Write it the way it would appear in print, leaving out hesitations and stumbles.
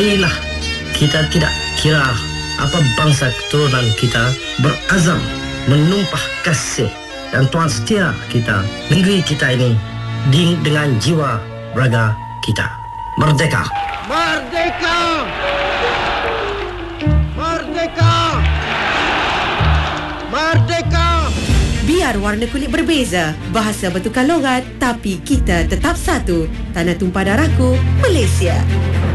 marilah kita tidak kira apa bangsa keturunan kita, berazam menumpah kasih dan tuan setia kita negeri kita ini dengan jiwa raga kita. Merdeka! Merdeka! Merdeka! Merdeka! Biar warna kulit berbeza, bahasa bertukar logat, tapi kita tetap satu. Tanah Tumpah Darahku, Malaysia.